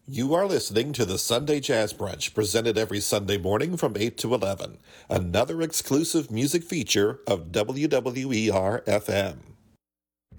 You are listening to the Sunday Jazz Brunch, presented every Sunday morning from 8 to 11. Another exclusive music feature of WWER-FM.